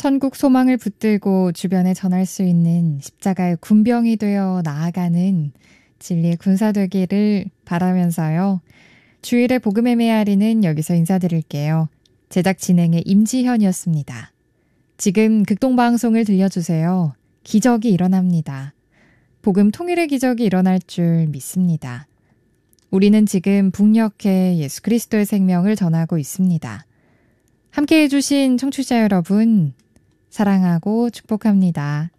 천국 소망을 붙들고 주변에 전할 수 있는 십자가의 군병이 되어 나아가는 진리의 군사 되기를 바라면서요. 주일의 복음의 메아리는 여기서 인사드릴게요. 제작 진행의 임지현이었습니다. 지금 극동방송을 들려주세요. 기적이 일어납니다. 복음 통일의 기적이 일어날 줄 믿습니다. 우리는 지금 북녘에 예수 그리스도의 생명을 전하고 있습니다. 함께해 주신 청취자 여러분, 사랑하고 축복합니다.